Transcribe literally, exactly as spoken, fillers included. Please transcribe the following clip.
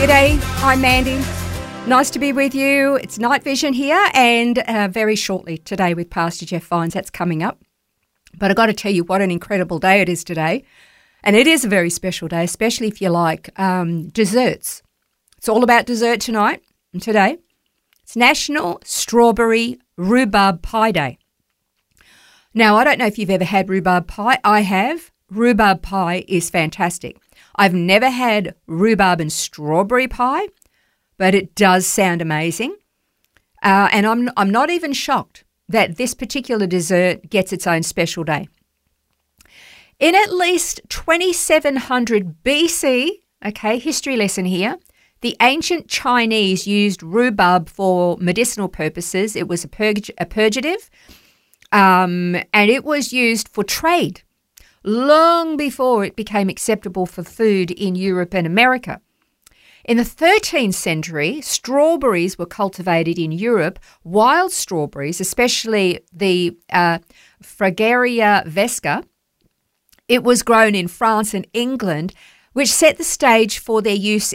G'day, I'm Mandy. Nice to be with you. It's Night Vision here, and uh, very shortly today with Pastor Jeff Vines. That's coming up. But I've got to tell you what an incredible day it is today. And it is a very special day, especially if you like um, desserts. It's all about dessert tonight and today. It's National Strawberry Rhubarb Pie Day. Now, I don't know if you've ever had rhubarb pie. I have. Rhubarb pie is fantastic. I've never had rhubarb and strawberry pie, but it does sound amazing. Uh, and I'm I'm not even shocked that this particular dessert gets its own special day. In at least twenty-seven hundred B C, okay, history lesson here, the ancient Chinese used rhubarb for medicinal purposes. It was a, purg- a purgative, um, and it was used for trade long before it became acceptable for food in Europe and America. In the thirteenth century, strawberries were cultivated in Europe. Wild strawberries, especially the uh, Fragaria vesca, it was grown in France and England, which set the stage for their use